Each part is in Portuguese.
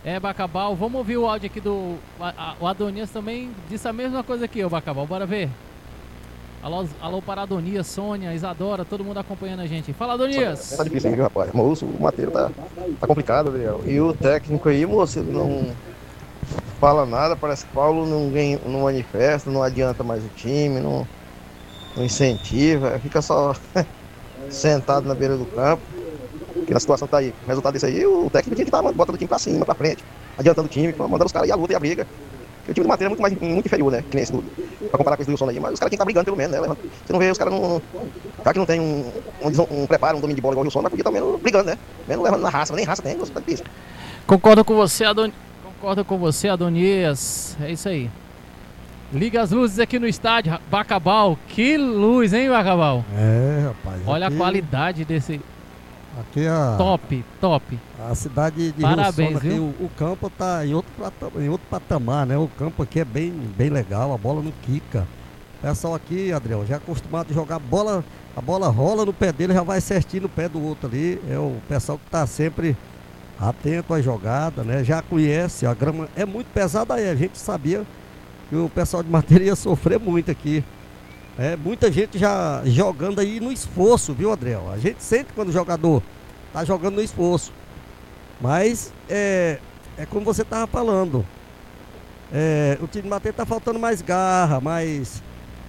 Bacabal, vamos ouvir o áudio aqui do... O Adonias também disse a mesma coisa aqui, ô Bacabal, bora ver. Alô para Adonias, Sônia, Isadora, todo mundo acompanhando a gente. Fala, Adonias! Tá difícil, viu, rapaz? Moço, o Matheus tá complicado, Adriel. E o técnico aí, moço, ele não fala nada, parece que Paulo não manifesta, não adianta mais o time, não incentiva, fica só sentado na beira do campo. Porque a situação tá aí. O resultado disso aí, o técnico tinha que estar botando o time pra cima, pra frente, adiantando o time, mandando os caras ir à luta e à briga. Porque o time do Matheus é muito inferior, né? Que nem esse pra comparar com esse do Wilson aí, mas os caras tinham que estar brigando pelo menos, né? Você não vê os caras cara que não tem um preparo, um domínio de bola igual o Wilson, mas podia estar menos brigando, né? Menos levando na raça, nem raça tem, tá difícil. Concordo com você, Adonias. É isso aí. Liga as luzes aqui no estádio, Bacabal. Que luz, hein, Bacabal? Rapaz. Olha aqui, a qualidade desse... Aqui Top. A cidade de Parabéns, Rio Sono, aqui, o campo tá em outro patamar, né? O campo aqui é bem legal, a bola não quica. O pessoal aqui, Adriel, já é acostumado a jogar bola, a bola rola no pé dele, já vai certinho no pé do outro ali. É o pessoal que tá sempre atento à jogada, né? Já conhece, a grama é muito pesada aí, a gente sabia que o pessoal de Matheus ia sofrer muito aqui. Muita gente já jogando aí no esforço, viu, Adriel? A gente sente quando o jogador tá jogando no esforço. Mas é como você tava falando. O time de Matheus tá faltando mais garra, mais...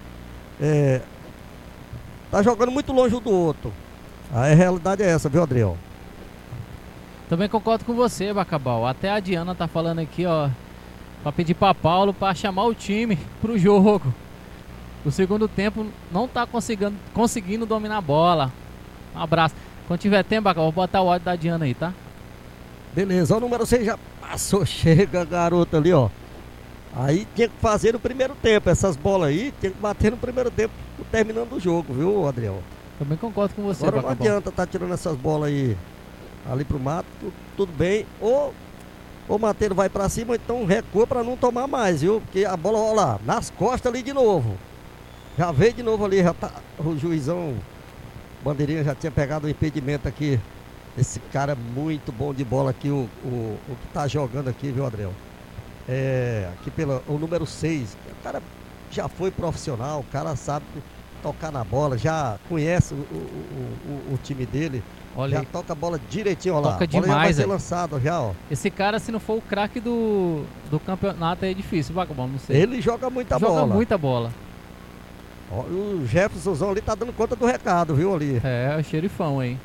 tá jogando muito longe um do outro. A realidade é essa, viu, Adriel? Também concordo com você, Bacabal. Até a Diana tá falando aqui, ó, pra pedir pra Paulo pra chamar o time pro jogo. O segundo tempo não tá conseguindo dominar a bola. Um abraço. Quando tiver tempo, Bacabal, vou botar o áudio da Diana aí, tá? Beleza, o número 6 já passou, chega, garota ali, ó. Aí tinha que fazer no primeiro tempo, essas bolas aí, tinha que bater no primeiro tempo, terminando o jogo, viu, Adriel? Também concordo com você, Agora não Bacabal. adianta tá tirando essas bolas aí, ali pro mato, tudo bem, ou o Matheus vai pra cima, ou então recua pra não tomar mais, viu? Porque a bola, ó lá, nas costas ali de novo. Já veio de novo ali, já tá, o juizão, bandeirinha já tinha pegado o impedimento aqui. Esse cara é muito bom de bola aqui, o que tá jogando aqui, viu, Adriel? Aqui o número 6, o cara já foi profissional, o cara sabe tocar na bola, já conhece o time dele. Olha já aí. Toca a bola direitinho, ó lá. Toca A bola demais, já vai ser velho. lançada já, ó. Esse cara, se não for o craque do campeonato, é difícil, Bacabal, não sei. Ele joga muita bola. Joga muita bola. Ó, o Jeffersonzão ali tá dando conta do recado, viu, ali. É o xerifão aí.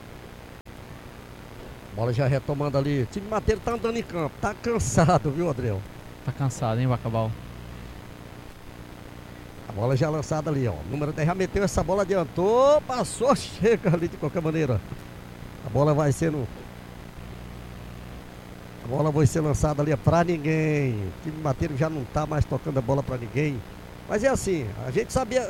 Bola já retomando ali. O time Matheus tá andando em campo. Tá cansado, viu, Adriel? Tá cansado, hein, Bacabal? A bola já lançada ali, ó. O número 10 já meteu essa bola, adiantou, passou, chega ali de qualquer maneira. A bola vai ser lançada ali pra ninguém. O time Matheus já não tá mais tocando a bola pra ninguém. Mas é assim, a gente sabia.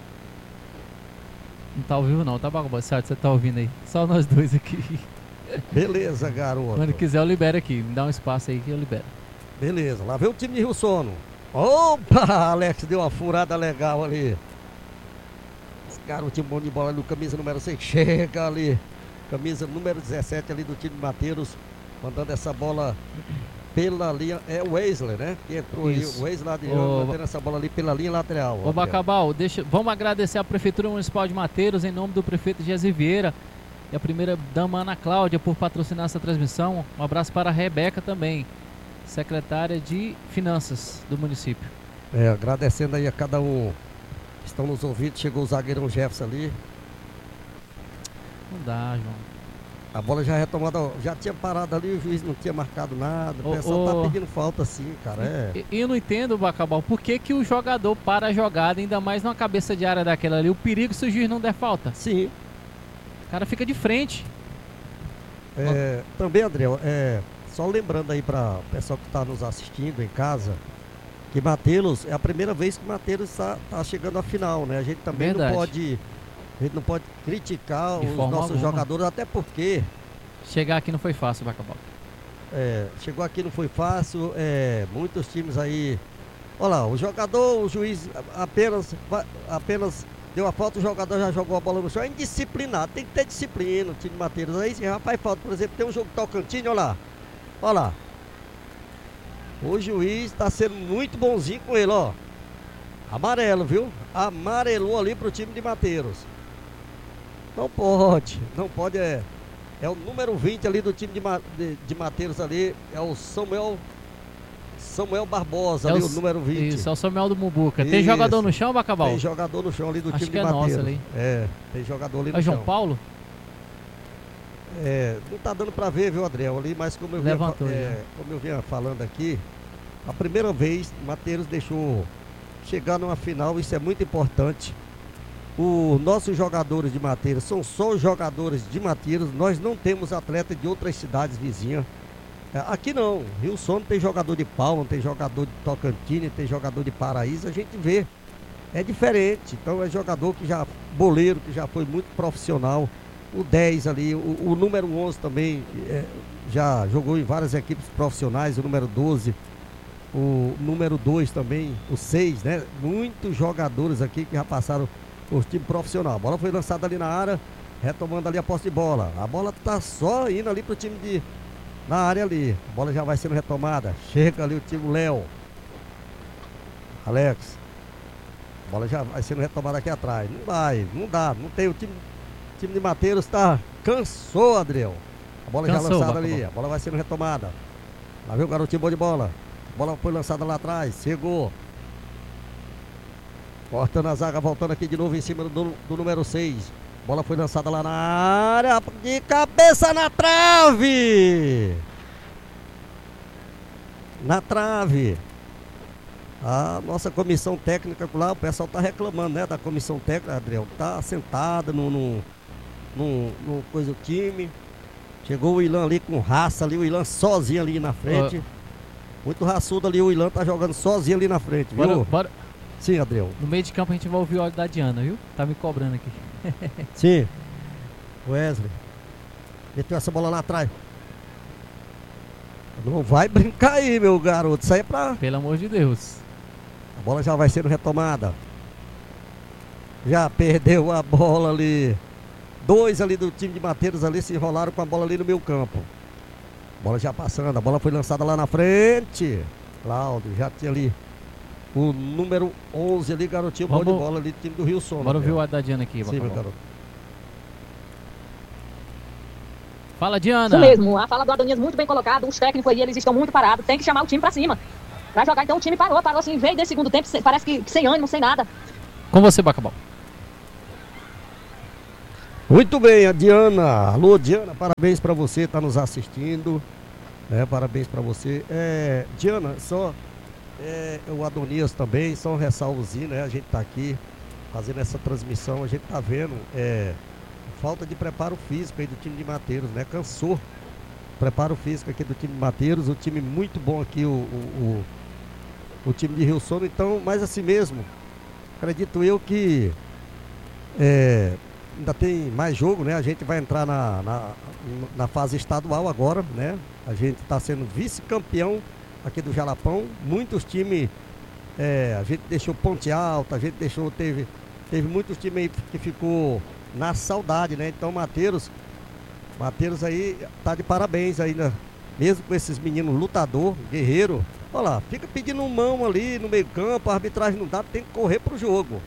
Não tá ao vivo não, tá, Bacabal? Certo, você tá ouvindo aí. Só nós dois aqui. Beleza, garoto. Quando quiser eu libero aqui. Me dá um espaço aí que eu libero. Beleza, lá vem o time de Rio Sono. Opa, Alex deu uma furada legal ali. Esse garotinho bom de bola no camisa número 6. Chega ali. Camisa número 17 ali do time de Matheus. Mandando essa bola pela linha. É o Wesley, né? Que entrou aí. O Wesley lá de mandando essa bola ali pela linha lateral. Ô, Bacabal, vamos agradecer à Prefeitura Municipal de Matheus, em nome do prefeito Jesi Vieira e a primeira dama Ana Cláudia por patrocinar essa transmissão. Um abraço para a Rebeca também, secretária de Finanças do município. Agradecendo aí a cada um que estão nos ouvindo. Chegou o zagueirão Jefferson ali. Não dá, João. A bola já retomada, já tinha parado ali, o juiz não tinha marcado nada. O pessoal tá pedindo falta sim, cara. E eu não entendo, Bacabal, por que o jogador para a jogada, ainda mais numa cabeça de área daquela ali, o perigo se o juiz não der falta. Sim. O cara fica de frente. Também, Adriel, só lembrando aí para o pessoal que está nos assistindo em casa, que Matheus, é a primeira vez que Matheus tá chegando à final, né? A gente também não pode criticar os nossos jogadores, até porque... Chegar aqui não foi fácil, Bacabal. Chegou aqui não foi fácil, muitos times aí... Olha lá, o juiz apenas deu a falta, o jogador já jogou a bola no chão. É indisciplinado, tem que ter disciplina o time de Matheus. Aí se já faz falta, por exemplo, tem um jogo Tocantins, olha lá. O juiz tá sendo muito bonzinho com ele, ó. Amarelo, viu? Amarelou ali pro time de Mateiros. Não pode, é o número 20 ali do time de Mateiros ali, é o Samuel Barbosa ali, o número 20. Isso, é o Samuel do Mubuca. Tem jogador no chão, Bacabal? Tem jogador no chão ali do Acho time que de é Mateiros. nosso ali. É, tem jogador ali no É chão. João Paulo? É, não tá dando pra ver, viu, Adriel, ali, mas como eu vinha falando aqui, a primeira vez Mateiros deixou chegar numa final, isso é muito importante. Os nossos jogadores de Mateiros são só os jogadores de Mateiros, nós não temos atletas de outras cidades vizinhas. Aqui não, Rio Sono tem jogador de Palma, tem jogador de Tocantins, tem jogador de Paraíso, a gente vê, é diferente. Então é jogador que já, boleiro, que já foi muito profissional, o 10 ali, o número 11 também, já jogou em várias equipes profissionais, o número 12, o número 2 também, o 6, né? Muitos jogadores aqui que já passaram por time profissional. A bola foi lançada ali na área, retomando ali a posse de bola. A bola tá só indo ali pro time na área ali. A bola já vai sendo retomada. Chega ali o time Léo. Alex. A bola já vai sendo retomada aqui atrás. Não dá. Não tem o time de Mateiros cansou, Adriel. A bola já lançada ali. A bola vai sendo retomada. Lá vem o garotinho bom de bola. A bola foi lançada lá atrás. Chegou. Cortando a zaga, voltando aqui de novo em cima do número 6. Bola foi lançada lá na área, de cabeça na trave. Na trave. A nossa comissão técnica lá, o pessoal tá reclamando, né, da comissão técnica, Adriel. Tá sentada no coisa do time. Chegou o Ilan ali com raça ali, o Ilan sozinho ali na frente. Muito raçudo ali, o Ilan tá jogando sozinho ali na frente, viu? Bora. Sim, Adriel. No meio de campo a gente vai ouvir o áudio da Diana, viu? Tá me cobrando aqui. Sim. Wesley. Meteu essa bola lá atrás. Não vai brincar aí, meu garoto. Isso aí é pra... Pelo amor de Deus. A bola já vai sendo retomada. Já perdeu a bola ali. 2 ali do time de Mateiros ali se enrolaram com a bola ali no meio campo. Bola já passando. A bola foi lançada lá na frente. Cláudio já tinha ali o número 11 ali, garotinho, bom de bola ali do time do Rio Sono. Bora ouvir o áudio da Diana aqui. Sim, meu garoto. Fala, Diana. Isso mesmo, a fala do Adonias muito bem colocado, os técnicos aí, eles estão muito parados, tem que chamar o time pra cima, pra jogar. Então o time parou assim, veio desse segundo tempo, parece que sem ânimo, sem nada. Com você, Bacabal. Muito bem, a Diana. Alô, Diana, parabéns pra você, tá nos assistindo, parabéns pra você. Diana, o Adonias também, só um ressalvozinho, né? A gente tá aqui fazendo essa transmissão, a gente tá vendo falta de preparo físico aí do time de Mateiros, né? Cansou. Preparo físico aqui do time de Mateiros, o time muito bom aqui, o time de Rio Sono, então, mas assim mesmo, acredito eu que ainda tem mais jogo, né? A gente vai entrar na fase estadual agora, né? A gente tá sendo vice-campeão aqui do Jalapão, muitos times, a gente deixou Ponte Alta, a gente teve muitos times aí que ficou na saudade, né? Então Mateiros aí tá de parabéns ainda, mesmo com esses meninos lutador, guerreiro. Olha lá, fica pedindo mão ali no meio campo, a arbitragem não dá, tem que correr pro jogo.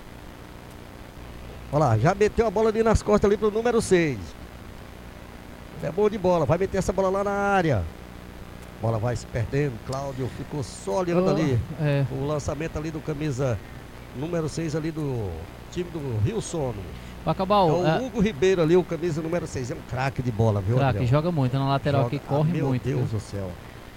Olha lá, já meteu a bola ali nas costas ali pro número 6. É bom de bola, vai meter essa bola lá na área. A bola vai se perdendo, Cláudio ficou só olhando ali. O lançamento ali do camisa número 6 ali do time do Rio Sono. Bacabal, o Hugo Ribeiro ali, o camisa número 6, é um craque de bola, viu, craque, Adriel? joga muito, na lateral aqui, corre muito. Meu Deus do céu.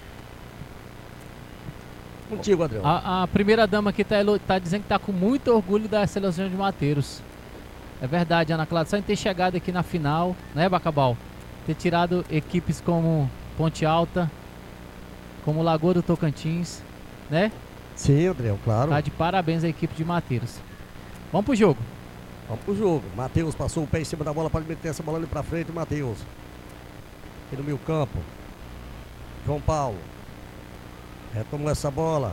Contigo, Adriel. A primeira dama aqui tá dizendo que tá com muito orgulho da seleção de Mateiros. É verdade, Ana Cláudia, só em ter chegado aqui na final, né, Bacabal? Ter tirado equipes como Ponte Alta, como Lagoa do Tocantins, né? Sim, Adriel, claro. Tá de parabéns a equipe de Mateiros. Vamos pro jogo. Vamos pro jogo. Matheus passou o pé em cima da bola para meter essa bola ali pra frente, Matheus. Aqui no meio campo. João Paulo. Retomou essa bola.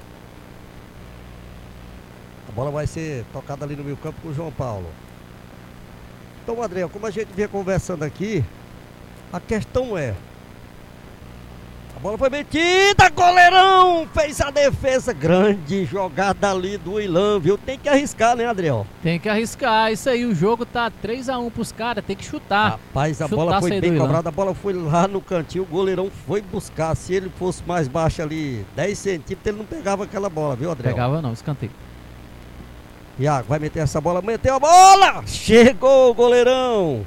A bola vai ser tocada ali no meio campo com o João Paulo. Então, Adriel, como a gente vinha conversando aqui, a questão é... A bola foi metida, goleirão! Fez a defesa. Grande jogada ali do Ilan, viu? Tem que arriscar, né, Adriel? Tem que arriscar, isso aí, o jogo tá 3-1 pros caras, tem que chutar. Rapaz, a Chutar bola foi essa aí bem do Ilan. cobrada, a bola foi lá no cantinho, o goleirão foi buscar. Se ele fosse mais baixo ali, 10 centímetros, ele não pegava aquela bola, viu, Adriel? Pegava não, escanteio. Iago vai meter essa bola, meteu a bola! Chegou o goleirão!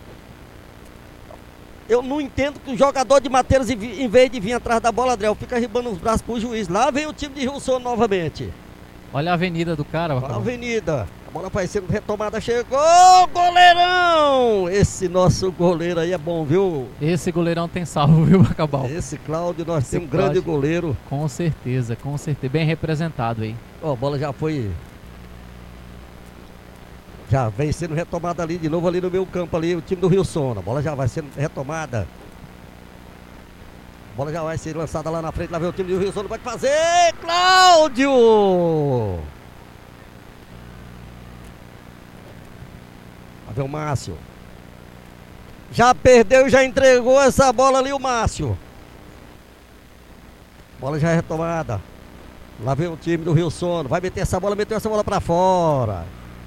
Eu não entendo que o jogador de Mateiros, em vez de vir atrás da bola, Adriel, fica ribando os braços pro juiz. Lá vem o time de Rio Sono novamente. Olha a avenida do cara, Olha a ó. avenida. A bola vai sendo retomada, chegou, goleirão! Esse nosso goleiro aí é bom, viu? Esse goleirão tem salvo, viu, Bacabal? Esse Cláudio, nós Esse temos um grande Cláudio. goleiro. Com certeza, bem representado aí. Ó, a bola já foi... Já vem sendo retomada ali, de novo ali no meio campo ali, o time do Rio Sono. A bola já vai sendo retomada. A bola já vai ser lançada lá na frente, lá vem o time do Rio Sono, pode fazer, Cláudio! Lá vem o Márcio. Já perdeu e já entregou essa bola ali o Márcio. Bola já é retomada. Lá vem o time do Rio Sono, vai meter essa bola, meteu essa bola pra fora.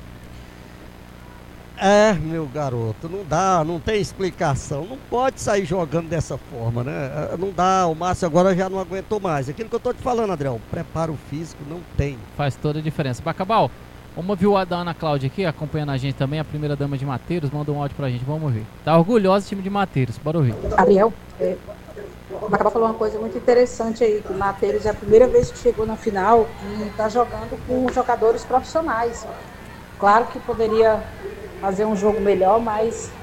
É, meu garoto, não dá, não tem explicação, não pode sair jogando dessa forma, né? Não dá, o Márcio agora já não aguentou mais. Aquilo que eu tô te falando, Adriel, preparo físico não tem. Faz toda a diferença. Bacabal, vamos ouvir o da Ana Cláudia aqui, acompanhando a gente também, a primeira dama de Mateiros, mandou um áudio pra gente, vamos ouvir. Tá orgulhosa do time de Mateiros, bora ouvir. Ariel, o Bacabal falou uma coisa muito interessante aí, que o Mateiros é a primeira vez que chegou na final e está jogando com jogadores profissionais. Claro que poderia fazer um jogo melhor, mas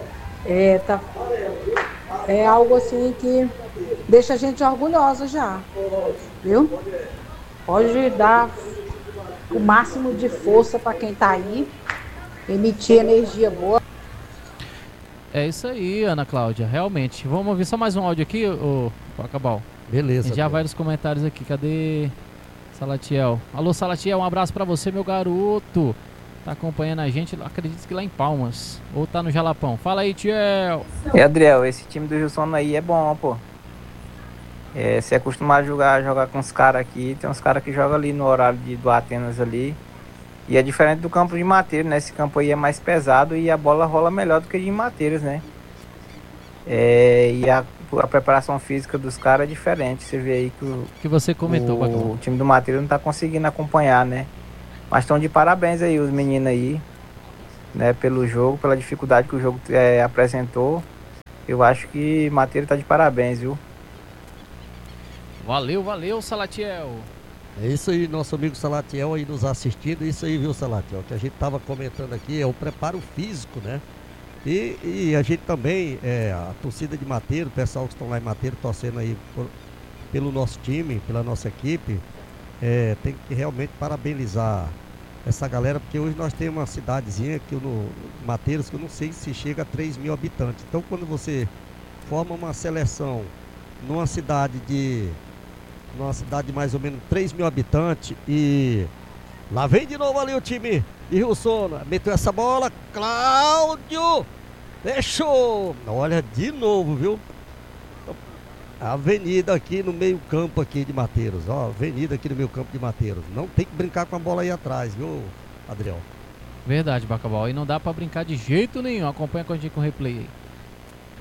é algo assim que deixa a gente orgulhosa já, viu? Pode dar o máximo de força para quem está aí, emitir energia boa. É isso aí, Ana Cláudia, realmente. Vamos ouvir só mais um áudio aqui, ô Bacabal. A Beleza. gente já vai nos comentários aqui, cadê Salatiel? Alô, Salatiel, um abraço pra você, meu garoto. Tá acompanhando a gente, acredito que lá em Palmas. Ou tá no Jalapão. Fala aí, Tiel. Adriel, esse time do Rio Sono aí é bom, pô. Se é acostumado a jogar com os caras aqui, tem uns caras que jogam ali no horário do Atenas ali. E é diferente do campo de Mateiros, né? Esse campo aí é mais pesado e a bola rola melhor do que de Mateiros, né? E a preparação física dos caras é diferente. Você vê aí Que você comentou, Bacabal. o time do Mateiros não tá conseguindo acompanhar, né? Mas estão de parabéns aí os meninos aí, né? Pelo jogo, pela dificuldade que o jogo apresentou. Eu acho que Mateiros tá de parabéns, viu? Valeu, Salatiel. É isso aí, nosso amigo Salatiel aí nos assistindo, isso aí, viu, Salatiel, que a gente tava comentando aqui, é o preparo físico, né? E a gente também, a torcida de Mateiro, o pessoal que estão lá em Mateiro torcendo aí pelo nosso time, pela nossa equipe, tem que realmente parabenizar essa galera, porque hoje nós temos uma cidadezinha aqui no Mateiros, que eu não sei se chega a 3 mil habitantes. Então quando você forma uma seleção numa cidade de mais ou menos 3 mil habitantes e lá vem de novo ali o time de Rio Sono, meteu essa bola, Cláudio, fechou, olha de novo, viu? A avenida aqui no meio campo aqui de Mateiros, ó, avenida aqui no meio campo de Mateiros, não tem que brincar com a bola aí atrás, viu, Adriel? Verdade, Bacabal. E não dá pra brincar de jeito nenhum. Acompanha com a gente com o replay aí.